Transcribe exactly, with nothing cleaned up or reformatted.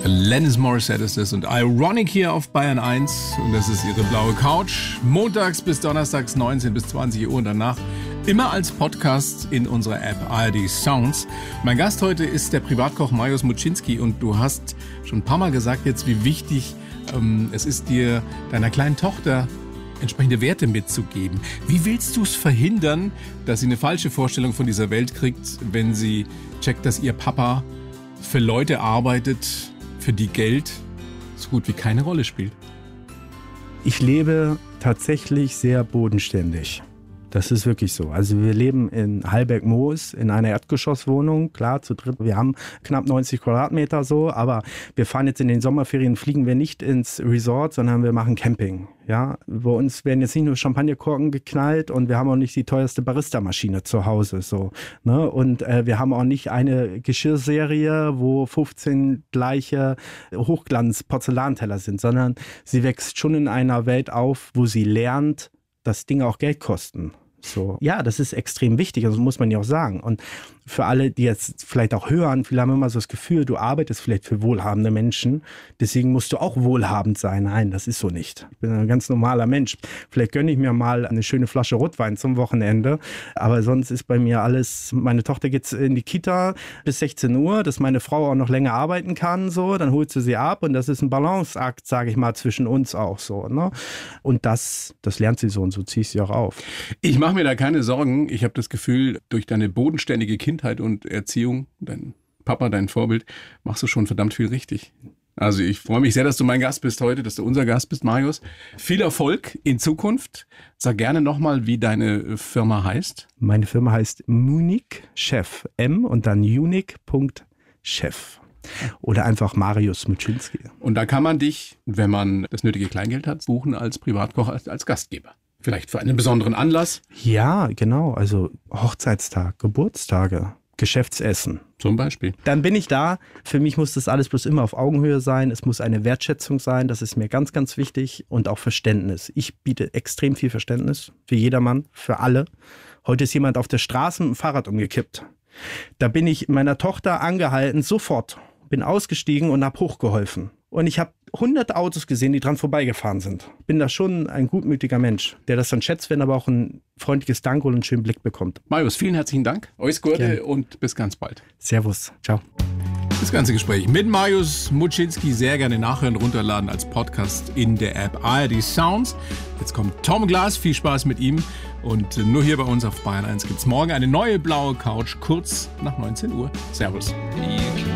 Alanis Morissette ist es und Ironic hier auf Bayern eins. Und das ist ihre blaue Couch. Montags bis donnerstags neunzehn bis zwanzig Uhr und danach immer als Podcast in unserer App A R D Sounds. Mein Gast heute ist der Privatkoch Mariusz Muczynski und du hast schon ein paar Mal gesagt jetzt, wie wichtig ähm, es ist, dir deiner kleinen Tochter entsprechende Werte mitzugeben. Wie willst du es verhindern, dass sie eine falsche Vorstellung von dieser Welt kriegt, wenn sie checkt, dass ihr Papa für Leute arbeitet, für die Geld so gut wie keine Rolle spielt? Ich lebe tatsächlich sehr bodenständig. Das ist wirklich so. Also wir leben in Hallberg-Moos in einer Erdgeschosswohnung, klar, zu dritt. Wir haben knapp neunzig Quadratmeter so, aber wir fahren jetzt in den Sommerferien, fliegen wir nicht ins Resort, sondern wir machen Camping. Ja, bei uns werden jetzt nicht nur Champagnerkorken geknallt und wir haben auch nicht die teuerste Barista-Maschine zu Hause, so, ne? Und äh, wir haben auch nicht eine Geschirrserie, wo fünfzehn gleiche Hochglanz-Porzellanteller sind, sondern sie wächst schon in einer Welt auf, wo sie lernt, dass Dinge auch Geld kosten. So. Ja, das ist extrem wichtig, also muss man ja auch sagen. Und für alle, die jetzt vielleicht auch hören, viele haben immer so das Gefühl, du arbeitest vielleicht für wohlhabende Menschen, deswegen musst du auch wohlhabend sein. Nein, das ist so nicht. Ich bin ein ganz normaler Mensch. Vielleicht gönne ich mir mal eine schöne Flasche Rotwein zum Wochenende, aber sonst ist bei mir alles, meine Tochter geht in die Kita bis sechzehn Uhr, dass meine Frau auch noch länger arbeiten kann, so, dann holt sie sie ab und das ist ein Balanceakt, sage ich mal, zwischen uns auch so, ne? Und das, das lernt sie so und so ziehe ich sie auch auf. Ich mache mir da keine Sorgen. Ich habe das Gefühl, durch deine bodenständige Kindheit und Erziehung, dein Papa, dein Vorbild, machst du schon verdammt viel richtig. Also ich freue mich sehr, dass du mein Gast bist heute, dass du unser Gast bist, Mariusz. Viel Erfolg in Zukunft. Sag gerne nochmal, wie deine Firma heißt. Meine Firma heißt Munich Chef. M und dann unique.chef. Oder einfach Mariusz Muczynski. Und da kann man dich, wenn man das nötige Kleingeld hat, buchen als Privatkoch, als, als Gastgeber. Vielleicht für einen besonderen Anlass? Ja, genau. Also Hochzeitstag, Geburtstage, Geschäftsessen. Zum Beispiel. Dann bin ich da. Für mich muss das alles bloß immer auf Augenhöhe sein. Es muss eine Wertschätzung sein. Das ist mir ganz, ganz wichtig. Und auch Verständnis. Ich biete extrem viel Verständnis für jedermann, für alle. Heute ist jemand auf der Straße mit dem Fahrrad umgekippt. Da bin ich meiner Tochter angehalten, sofort. Bin ausgestiegen und habe hochgeholfen. Und ich habe hundert Autos gesehen, die dran vorbeigefahren sind. Bin da schon ein gutmütiger Mensch, der das dann schätzt, wenn aber auch ein freundliches Dank und einen schönen Blick bekommt. Mariusz, vielen herzlichen Dank. Alles Gute und bis ganz bald. Servus. Ciao. Das ganze Gespräch mit Mariusz Muczynski sehr gerne nachhören, runterladen als Podcast in der App A R D Sounds. Jetzt kommt Tom Glas, viel Spaß mit ihm. Und nur hier bei uns auf Bayern eins gibt es morgen eine neue blaue Couch, kurz nach neunzehn Uhr. Servus.